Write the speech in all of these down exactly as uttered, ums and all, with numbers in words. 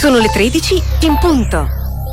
Sono le tredici in punto.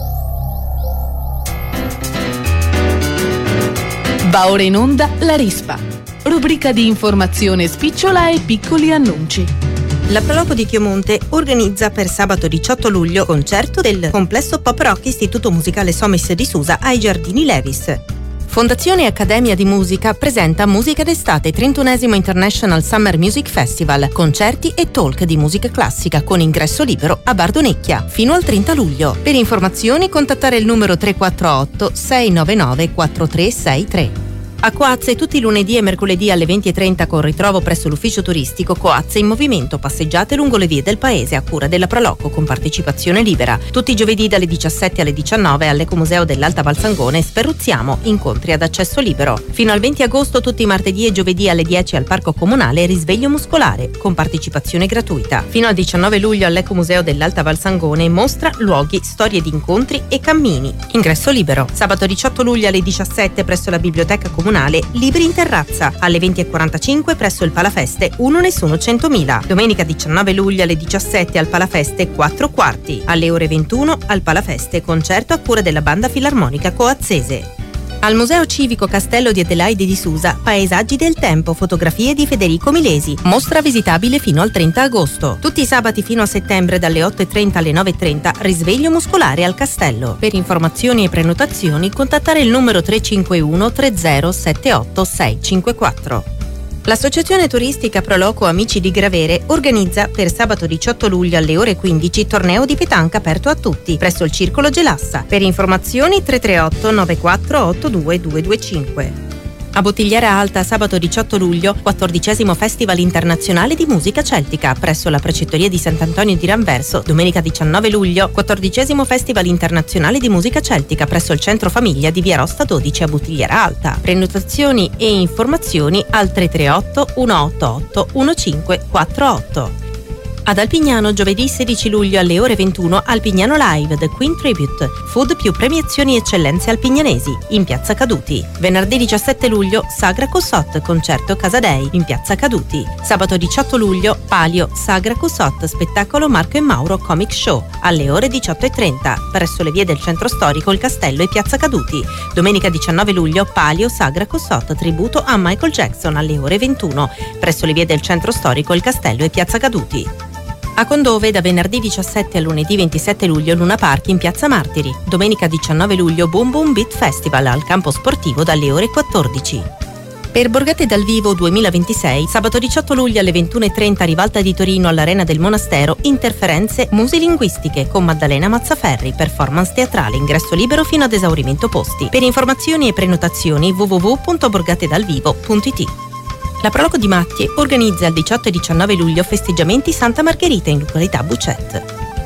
Va ora in onda La Rispa, rubrica di informazione spicciola e piccoli annunci. La Proloco di Chiomonte organizza per sabato diciotto luglio concerto del complesso pop rock Istituto Musicale Somis di Susa ai Giardini Levis. Fondazione Accademia di Musica presenta Musica d'estate trentunesimo International Summer Music Festival, concerti e talk di musica classica con ingresso libero a Bardonecchia fino al trenta luglio. Per informazioni contattare il numero tre quattro otto sei nove nove quattro tre sei tre. A Coazze tutti i lunedì e mercoledì alle venti e trenta con ritrovo presso l'ufficio turistico Coazze in movimento, passeggiate lungo le vie del paese a cura della Proloco con partecipazione libera. Tutti i giovedì dalle diciassette alle diciannove all'Ecomuseo dell'Alta Valsangone Sperruzziamo, incontri ad accesso libero. Fino al venti agosto tutti i martedì e giovedì alle dieci al Parco Comunale risveglio muscolare con partecipazione gratuita. Fino al diciannove luglio all'Ecomuseo dell'Alta Valsangone mostra, luoghi, storie di incontri e cammini. Ingresso libero. Sabato diciotto luglio alle diciassette presso la Biblioteca Comunale Libri in terrazza, alle venti e quarantacinque presso il Palafeste Uno Nessuno centomila. Domenica diciannove luglio alle diciassette al Palafeste quattro quarti, alle ore ventuno al Palafeste concerto a cura della Banda Filarmonica Coazzese. Al Museo Civico Castello di Adelaide di Susa, Paesaggi del Tempo, fotografie di Federico Milesi, mostra visitabile fino al trenta agosto. Tutti i sabati fino a settembre dalle otto e trenta alle nove e trenta, risveglio muscolare al castello. Per informazioni e prenotazioni contattare il numero tre cinque uno tre zero sette otto sei cinque quattro. L'associazione turistica Proloco Amici di Gravere organizza per sabato diciotto luglio alle ore quindici torneo di petanca aperto a tutti presso il Circolo Gelassa. Per informazioni tre tre otto nove quattro otto due due due cinque. A Bottigliera Alta sabato diciotto luglio quattordicesimo Festival Internazionale di Musica Celtica presso la Precettoria di Sant'Antonio di Ranverso. Domenica diciannove luglio quattordicesimo Festival Internazionale di Musica Celtica presso il Centro Famiglia di Via Rosta dodici a Bottigliera Alta. Prenotazioni e informazioni al tre tre otto uno otto otto uno cinque quattro otto. Ad Alpignano giovedì sedici luglio alle ore ventuno Alpignano Live The Queen Tribute, food più premiazioni eccellenze alpignanesi in Piazza Caduti. Venerdì diciassette luglio Sagra Cossot concerto Casadei in Piazza Caduti. Sabato diciotto luglio Palio Sagra Cossot spettacolo Marco e Mauro Comic Show alle ore diciotto e trenta presso le vie del centro storico Il Castello e Piazza Caduti. Domenica diciannove luglio Palio Sagra Cossot tributo a Michael Jackson alle ore ventuno presso le vie del centro storico Il Castello e Piazza Caduti. A Condove da venerdì diciassette a lunedì ventisette luglio Luna Park in Piazza Martiri. Domenica diciannove luglio Boom Boom Beat Festival al campo sportivo dalle ore quattordici. Per Borgate dal Vivo duemilaventisei, sabato diciotto luglio alle ventuno e trenta Rivalta di Torino all'Arena del Monastero, interferenze musilinguistiche con Maddalena Mazzaferri, performance teatrale, ingresso libero fino ad esaurimento posti. Per informazioni e prenotazioni w w w punto borgatedalvivo punto i t. La Proloco di Mattie organizza il diciotto e diciannove luglio festeggiamenti Santa Margherita in località Bucet.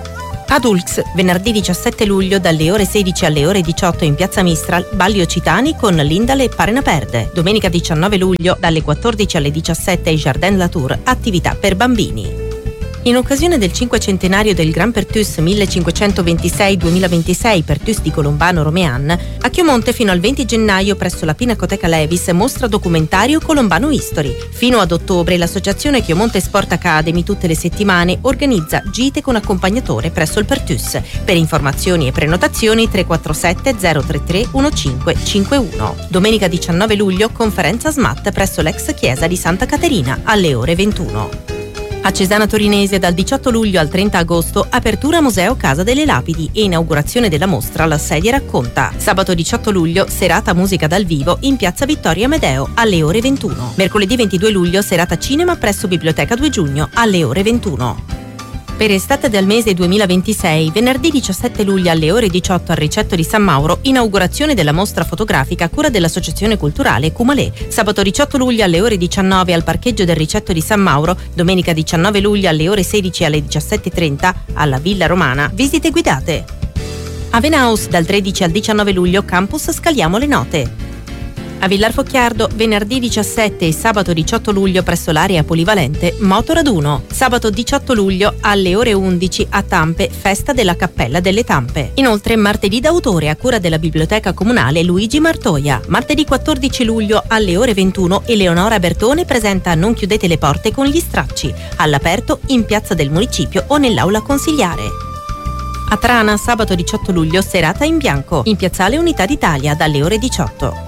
Ad Ulx, venerdì diciassette luglio dalle ore sedici alle ore diciotto in Piazza Mistral, balli occitani con Lindale e Parena Perde. Domenica diciannove luglio dalle quattordici alle diciassette ai Jardin Latour, attività per bambini. In occasione del cinquecentenario del Gran Pertus millecinquecentoventisei duemilaventisei Pertus di Colombano Romean, a Chiomonte fino al venti gennaio presso la Pinacoteca Levis mostra documentario Colombano History. Fino ad ottobre l'associazione Chiomonte Sport Academy tutte le settimane organizza gite con accompagnatore presso il Pertus. Per informazioni e prenotazioni tre quattro sette zero tre tre uno cinque cinque uno. Domenica diciannove luglio conferenza S M A T presso l'ex chiesa di Santa Caterina alle ore ventuno. A Cesana Torinese dal diciotto luglio al trenta agosto apertura Museo Casa delle Lapidi e inaugurazione della mostra La Sedia Racconta. Sabato diciotto luglio serata musica dal vivo in Piazza Vittorio Amedeo alle ore ventuno. Mercoledì ventidue luglio serata cinema presso Biblioteca due giugno alle ore ventuno. Per estate del mese duemilaventisei, venerdì diciassette luglio alle ore diciotto al Ricetto di San Mauro, inaugurazione della mostra fotografica a cura dell'Associazione Culturale Cumalè. Sabato diciotto luglio alle ore diciannove al parcheggio del Ricetto di San Mauro, domenica diciannove luglio alle ore sedici e alle diciassette e trenta alla Villa Romana, visite guidate. A Venaus dal tredici al diciannove luglio Campus Scaliamo le Note. A Villar Focchiardo venerdì diciassette e sabato diciotto luglio presso l'area polivalente Motoraduno. Sabato diciotto luglio alle ore undici a Tampe festa della Cappella delle Tampe. Inoltre martedì d'autore a cura della Biblioteca Comunale Luigi Martoia. Martedì quattordici luglio alle ore ventuno Eleonora Bertone presenta Non chiudete le porte con gli stracci, all'aperto in Piazza del Municipio o nell'aula consiliare. A Trana, sabato diciotto luglio, serata in bianco, in piazzale Unità d'Italia, dalle ore diciotto.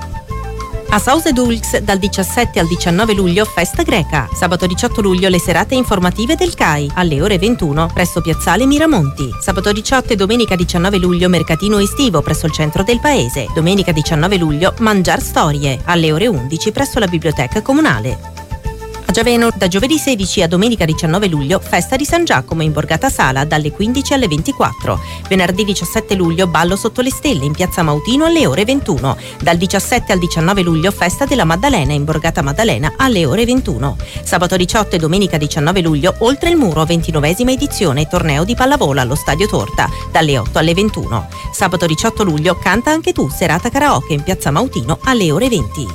A Sausedulx, dal diciassette al diciannove luglio, festa greca. Sabato diciotto luglio, le serate informative del C A I, alle ore ventuno, presso piazzale Miramonti. Sabato diciotto e domenica diciannove luglio, mercatino estivo presso il centro del paese. Domenica diciannove luglio, Mangiar Storie, alle ore undici, presso la biblioteca comunale. A Giaveno, da giovedì sedici a domenica diciannove luglio, festa di San Giacomo in Borgata Sala dalle quindici alle ventiquattro. Venerdì diciassette luglio, ballo sotto le stelle in piazza Mautino alle ore ventuno. Dal diciassette al diciannove luglio, festa della Maddalena in Borgata Maddalena alle ore ventuno. Sabato diciotto e domenica diciannove luglio, Oltre il Muro, ventinovesima edizione, torneo di pallavolo allo Stadio Torta dalle otto alle ventuno. Sabato diciotto luglio, Canta anche tu, serata karaoke in piazza Mautino alle ore venti.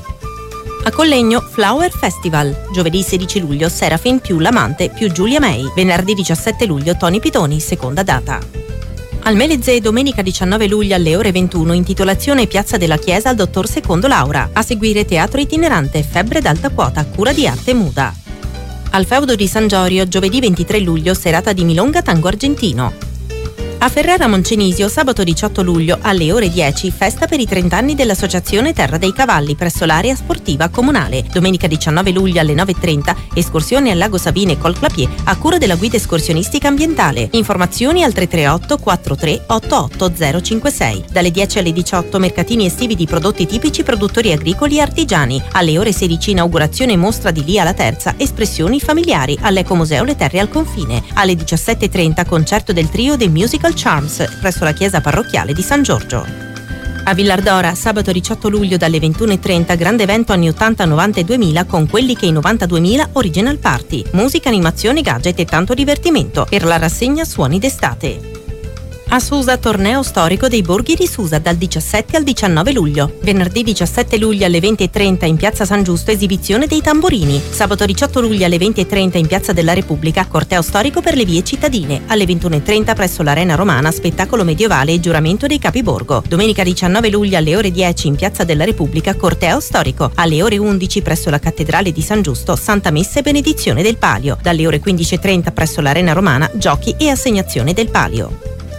A Collegno, Flower Festival. Giovedì sedici luglio, Serafin più l'amante più Giulia May. Venerdì diciassette luglio, Tony Pitoni, seconda data. Al Melezze, domenica diciannove luglio alle ore ventuno, intitolazione Piazza della Chiesa al dottor Secondo Laura. A seguire teatro itinerante, Febbre d'alta quota, cura di Arte Muda. Al Feudo di San Giorgio, giovedì ventitré luglio, serata di Milonga Tango Argentino. A Ferrara Moncenisio, sabato diciotto luglio, alle ore dieci, festa per i trenta anni dell'Associazione Terra dei Cavalli presso l'area sportiva comunale. Domenica diciannove luglio alle nove e trenta, escursione al Lago Sabine col Clapier a cura della guida escursionistica ambientale. Informazioni al tre tre otto quattro tre otto otto zero cinque sei. Dalle dieci alle diciotto, mercatini estivi di prodotti tipici produttori agricoli e artigiani. Alle ore sedici, inaugurazione mostra di Lia la Terza, espressioni familiari all'Ecomuseo Le Terre al Confine. Alle diciassette e trenta, concerto del trio dei Musical Charms presso la chiesa parrocchiale di San Giorgio. A Villardora, sabato diciotto luglio dalle ventuno e trenta, grande evento anni ottanta, novanta e duemila con quelli che i novantaduemila Original Party. Musica, animazione, gadget e tanto divertimento per la rassegna Suoni d'estate. A Susa, torneo storico dei borghi di Susa dal diciassette al diciannove luglio. Venerdì diciassette luglio alle venti e trenta in piazza San Giusto, esibizione dei tamborini. Sabato diciotto luglio alle venti e trenta in piazza della Repubblica, corteo storico per le vie cittadine. Alle ventuno e trenta presso l'Arena Romana, spettacolo medievale e giuramento dei capiborgo. Domenica diciannove luglio alle ore dieci in piazza della Repubblica, corteo storico. Alle ore undici presso la cattedrale di San Giusto, Santa Messa e benedizione del palio. Dalle ore quindici e trenta presso l'Arena Romana, giochi e assegnazione del palio.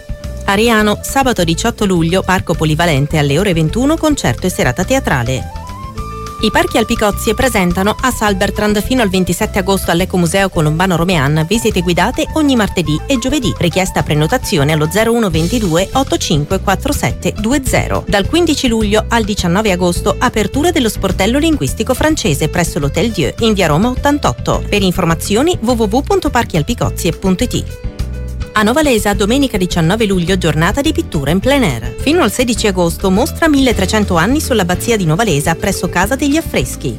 Ariano, sabato diciotto luglio, parco polivalente alle ore ventuno, concerto e serata teatrale. I parchi Alpicozzie presentano a Salbertrand fino al ventisette agosto all'Ecomuseo Colombano Romean visite guidate ogni martedì e giovedì. Richiesta prenotazione allo zero uno ventidue ottantacinque quarantasette venti. Dal quindici luglio al diciannove agosto, apertura dello sportello linguistico francese presso l'Hotel Dieu in via Roma ottantotto. Per informazioni w w w punto parchi alpicozzie punto i t. A Novalesa, domenica diciannove luglio, giornata di pittura in plein air. Fino al sedici agosto, mostra milletrecento anni sull'abbazia di Novalesa presso Casa degli Affreschi.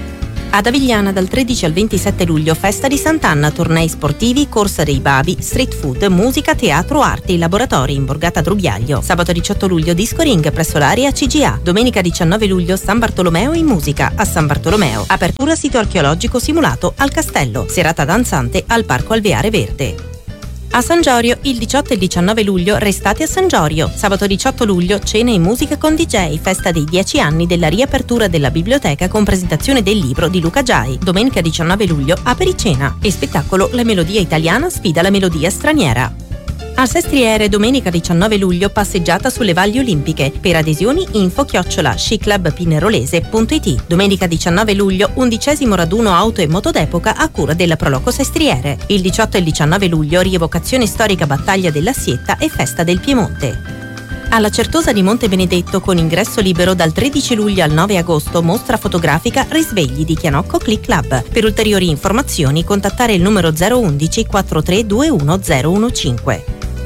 Ad Avigliana, dal tredici al ventisette luglio, festa di Sant'Anna, tornei sportivi, corsa dei babi, street food, musica, teatro, arti, laboratori in Borgata Drubiaglio. Sabato diciotto luglio, disco ring presso l'area C G A. Domenica diciannove luglio, San Bartolomeo in musica a San Bartolomeo. Apertura sito archeologico simulato al castello. Serata danzante al Parco Alveare Verde. A San Giorgio, il diciotto e il diciannove luglio, restate a San Giorgio. Sabato diciotto luglio, cena e musica con D J, festa dei dieci anni della riapertura della biblioteca con presentazione del libro di Luca Giai. Domenica diciannove luglio, apericena e spettacolo La melodia italiana sfida la melodia straniera. A Sestriere, domenica diciannove luglio, passeggiata sulle valli olimpiche. Per adesioni info chiocciola sciclubpinerolese punto i t. Domenica diciannove luglio, undicesimo raduno auto e moto d'epoca a cura della Proloco Sestriere. Il diciotto e il diciannove luglio, rievocazione storica battaglia della Sietta e festa del Piemonte. Alla Certosa di Monte Benedetto, con ingresso libero dal tredici luglio al nove agosto, mostra fotografica Risvegli di Chianocco Click Club. Per ulteriori informazioni contattare il numero zero undici quattro tre due uno zero uno cinque.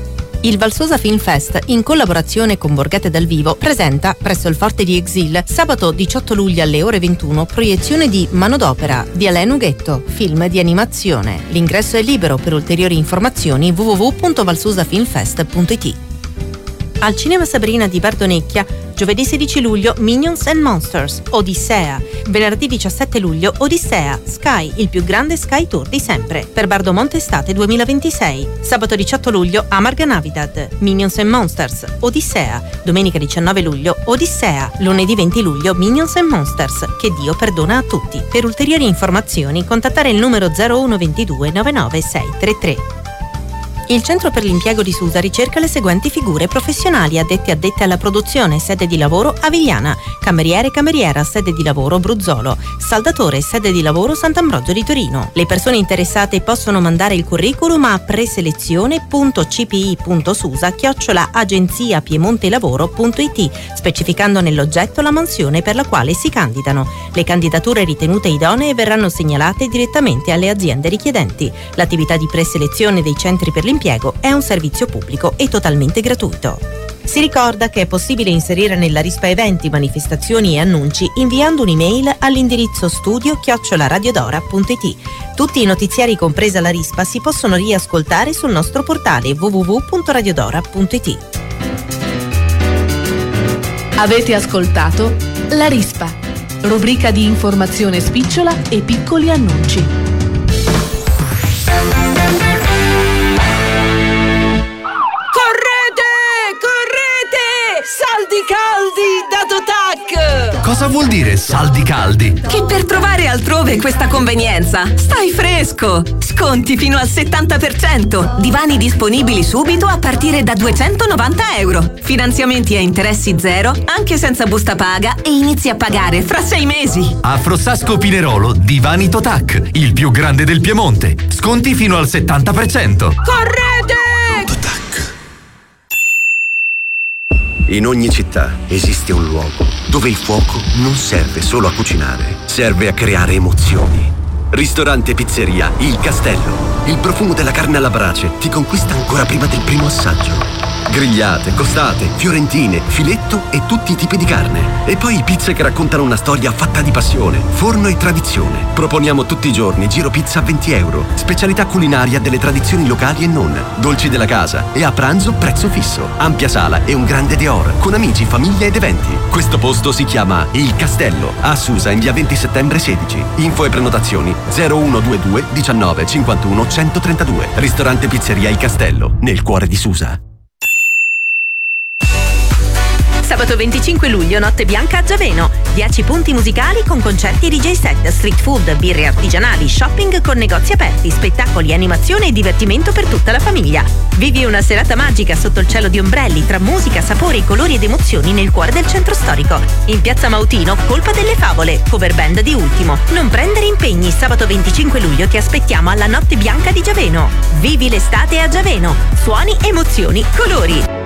Il Valsosa Film Fest, in collaborazione con Borghete dal Vivo, presenta presso il Forte di Exil sabato diciotto luglio alle ore ventuno proiezione di Manodopera di Alain Huguetto, film di animazione. L'ingresso è libero. Per ulteriori informazioni w w w punto valsosafilmfest punto i t. Al Cinema Sabrina di Bardonecchia, giovedì sedici luglio, Minions and Monsters, Odissea. Venerdì diciassette luglio, Odissea, Sky, il più grande Sky Tour di sempre, per Bardomonte Estate duemilaventisei. Sabato diciotto luglio, Amarga Navidad, Minions and Monsters, Odissea. Domenica diciannove luglio, Odissea. Lunedì venti luglio, Minions and Monsters, che Dio perdona a tutti. Per ulteriori informazioni, contattare il numero zero uno ventidue novantanove sei trentatré. Il Centro per l'Impiego di Susa ricerca le seguenti figure professionali: addetti addette alla produzione, sede di lavoro Avigliana, cameriere e cameriera, sede di lavoro Bruzzolo, saldatore, sede di lavoro Sant'Ambrogio di Torino. Le persone interessate possono mandare il curriculum a preselezione punto c p i punto susa chiocciola agenzia piemonte lavoro punto i t, specificando nell'oggetto la mansione per la quale si candidano. Le candidature ritenute idonee verranno segnalate direttamente alle aziende richiedenti. L'attività di preselezione dei centri per l'impiego è un servizio pubblico e totalmente gratuito. Si ricorda che è possibile inserire nella rispa eventi, manifestazioni e annunci inviando un'email all'indirizzo studio chiocciola radiodora punto i t. Tutti i notiziari, compresa la rispa, si possono riascoltare sul nostro portale w w w punto radiodora punto i t. Avete ascoltato La Rispa, rubrica di informazione spicciola e piccoli annunci. Saldi caldi da Totac! Cosa vuol dire saldi caldi? Che per trovare altrove questa convenienza stai fresco! Sconti fino al settanta per cento. Divani disponibili subito a partire da duecentonovanta euro. Finanziamenti a interessi zero, anche senza busta paga, e inizi a pagare fra sei mesi. A Frossasco Pinerolo, Divani Totac, il più grande del Piemonte. Sconti fino al settanta per cento. Correte! In ogni città esiste un luogo dove il fuoco non serve solo a cucinare, serve a creare emozioni. Ristorante e pizzeria Il Castello. Il profumo della carne alla brace ti conquista ancora prima del primo assaggio. Grigliate, costate, fiorentine, filetto e tutti i tipi di carne. E poi pizze che raccontano una storia fatta di passione, forno e tradizione. Proponiamo tutti i giorni giro pizza a venti euro, specialità culinaria delle tradizioni locali e non, dolci della casa, e a pranzo prezzo fisso, ampia sala e un grande dehors, con amici, famiglia ed eventi. Questo posto si chiama Il Castello, a Susa in via venti settembre sedici. Info e prenotazioni zero uno due due diciannove cinquantuno centotrentadue. Ristorante Pizzeria Il Castello, nel cuore di Susa. Sabato venticinque luglio, Notte Bianca a Giaveno. dieci punti musicali con concerti e D J set, street food, birre artigianali, shopping con negozi aperti, spettacoli, animazione e divertimento per tutta la famiglia. Vivi una serata magica sotto il cielo di ombrelli, tra musica, sapori, colori ed emozioni nel cuore del centro storico. In piazza Mautino, Colpa delle Favole, cover band di Ultimo. Non prendere impegni, sabato venticinque luglio ti aspettiamo alla Notte Bianca di Giaveno. Vivi l'estate a Giaveno. Suoni, emozioni, colori.